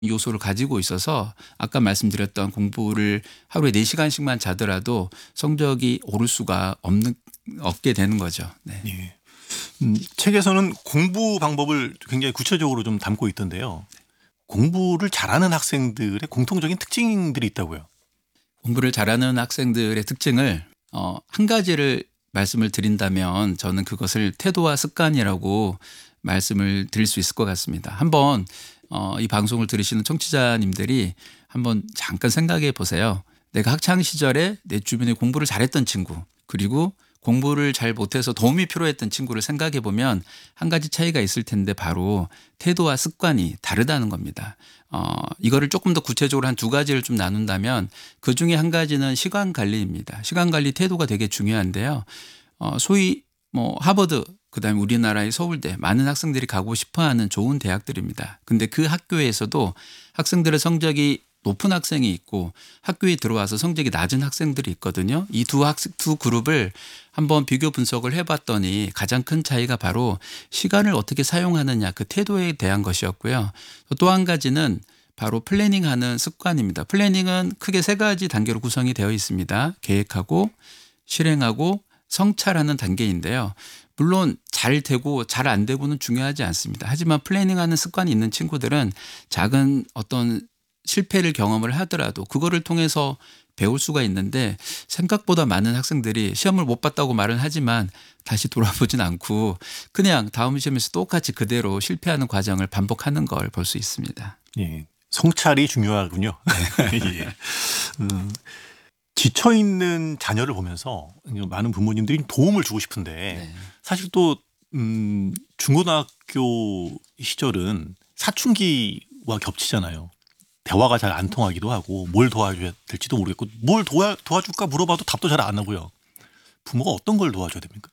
요소를 가지고 있어서 아까 말씀드렸던 공부를 하루에 4시간씩만 자더라도 성적이 오를 수가 없게 되는 거죠. 네. 예. 책에서는 공부 방법을 굉장히 구체적으로 좀 담고 있던데요. 공부를 잘하는 학생들의 공통적인 특징들이 있다고요. 공부를 잘하는 학생들의 특징을 한 가지를 말씀을 드린다면 저는 그것을 태도와 습관이라고 말씀을 드릴 수 있을 것 같습니다. 한번 이 방송을 들으시는 청취자님들이 한번 잠깐 생각해 보세요. 내가 학창 시절에 내 주변에 공부를 잘했던 친구, 그리고 공부를 잘 못해서 도움이 필요했던 친구를 생각해 보면 한 가지 차이가 있을 텐데 바로 태도와 습관이 다르다는 겁니다. 이거를 조금 더 구체적으로 한 2가지를 좀 나눈다면 그중에 한 가지는 시간 관리입니다. 시간 관리 태도가 되게 중요한데요. 소위 하버드, 그다음에 우리나라의 서울대, 많은 학생들이 가고 싶어하는 좋은 대학들입니다. 근데 그 학교에서도 학생들의 성적이 높은 학생이 있고 학교에 들어와서 성적이 낮은 학생들이 있거든요. 이 두 그룹을 한번 비교 분석을 해봤더니 가장 큰 차이가 바로 시간을 어떻게 사용하느냐, 그 태도에 대한 것이었고요. 또 한 가지는 바로 플래닝하는 습관입니다. 플래닝은 크게 3가지 단계로 구성이 되어 있습니다. 계획하고 실행하고 성찰하는 단계인데요. 물론 잘 되고 잘 안 되고는 중요하지 않습니다. 하지만 플래닝하는 습관이 있는 친구들은 작은 어떤 실패를 경험을 하더라도 그거를 통해서 배울 수가 있는데 생각보다 많은 학생들이 시험을 못 봤다고 말은 하지만 다시 돌아보진 않고 그냥 다음 시험에서 똑같이 그대로 실패하는 과정을 반복하는 걸 볼 수 있습니다. 예. 성찰이 중요하군요. 예. 지쳐있는 자녀를 보면서 많은 부모님들이 도움을 주고 싶은데 네. 사실 또 중고등학교 시절은 사춘기와 겹치잖아요. 대화가 잘 안 통하기도 하고 뭘 도와줘야 될지도 모르겠고 뭘 도와줄까 물어봐도 답도 잘 안 하고요. 부모가 어떤 걸 도와줘야 됩니까?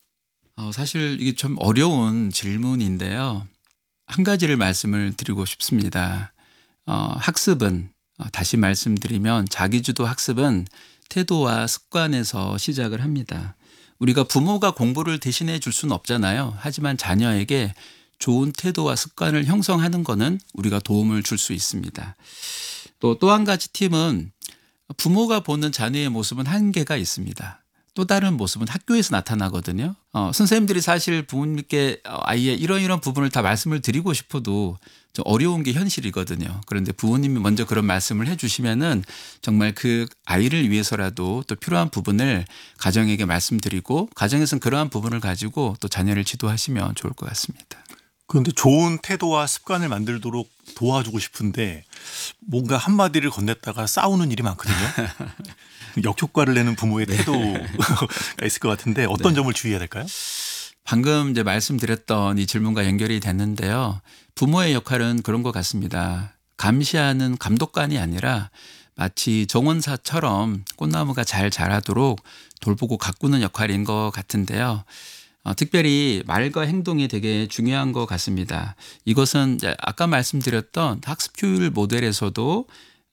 사실 이게 좀 어려운 질문인데요. 한 가지를 말씀을 드리고 싶습니다. 학습은 다시 말씀드리면 자기주도 학습은 태도와 습관에서 시작을 합니다. 우리가 부모가 공부를 대신해 줄 수는 없잖아요. 하지만 자녀에게 좋은 태도와 습관을 형성하는 거는 우리가 도움을 줄 수 있습니다. 또 한 가지 팁은 부모가 보는 자녀의 모습은 한계가 있습니다. 또 다른 모습은 학교에서 나타나거든요. 선생님들이 사실 부모님께 아이의 이런 부분을 다 말씀을 드리고 싶어도 좀 어려운 게 현실이거든요. 그런데 부모님이 먼저 그런 말씀을 해주시면은 정말 그 아이를 위해서라도 또 필요한 부분을 가정에게 말씀드리고 가정에서는 그러한 부분을 가지고 또 자녀를 지도하시면 좋을 것 같습니다. 그런데 좋은 태도와 습관을 만들도록 도와주고 싶은데 뭔가 한마디를 건넸다가 싸우는 일이 많거든요. 역효과를 내는 부모의 태도가 있을 것 같은데 어떤 점을 주의해야 될까요? 방금 이제 말씀드렸던 이 질문과 연결이 됐는데요. 부모의 역할은 그런 것 같습니다. 감시하는 감독관이 아니라 마치 정원사처럼 꽃나무가 잘 자라도록 돌보고 가꾸는 역할인 것 같은데요. 특별히 말과 행동이 되게 중요한 것 같습니다. 이것은 이제 아까 말씀드렸던 학습 효율 모델에서도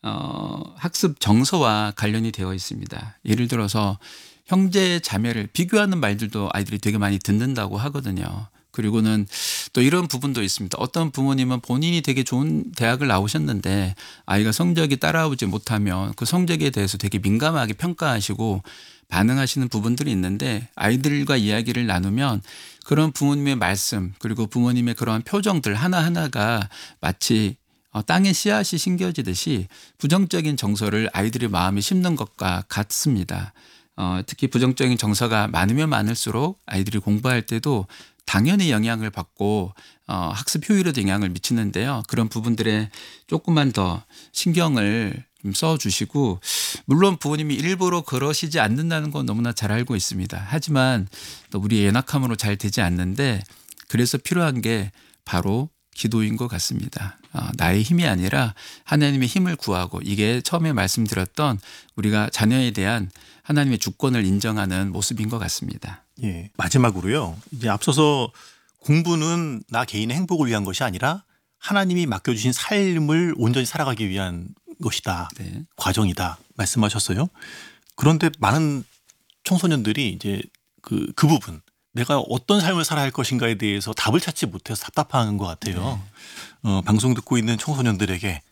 학습 정서와 관련이 되어 있습니다. 예를 들어서 형제 자매를 비교하는 말들도 아이들이 되게 많이 듣는다고 하거든요. 그리고는 또 이런 부분도 있습니다. 어떤 부모님은 본인이 되게 좋은 대학을 나오셨는데 아이가 성적이 따라오지 못하면 그 성적에 대해서 되게 민감하게 평가하시고 반응하시는 부분들이 있는데 아이들과 이야기를 나누면 그런 부모님의 말씀 그리고 부모님의 그러한 표정들 하나하나가 마치 땅에 씨앗이 심겨지듯이 부정적인 정서를 아이들의 마음에 심는 것과 같습니다. 특히 부정적인 정서가 많으면 많을수록 아이들이 공부할 때도 당연히 영향을 받고 학습 효율에도 영향을 미치는데요. 그런 부분들에 조금만 더 신경을 좀 써주시고 물론 부모님이 일부러 그러시지 않는다는 건 너무나 잘 알고 있습니다. 하지만 또 우리의 연약함으로 잘 되지 않는데 그래서 필요한 게 바로 기도인 것 같습니다. 나의 힘이 아니라 하나님의 힘을 구하고 이게 처음에 말씀드렸던 우리가 자녀에 대한 하나님의 주권을 인정하는 모습인 것 같습니다. 예. 마지막으로요. 이제 앞서서 공부는 나 개인의 행복을 위한 것이 아니라 하나님이 맡겨주신 삶을 온전히 살아가기 위한 것이다. 네. 과정이다. 말씀하셨어요. 그런데 많은 청소년들이 이제 그 부분 내가 어떤 삶을 살아야 할 것인가에 대해서 답을 찾지 못해서 답답한 것 같아요. 방송 듣고 있는 청소년들에게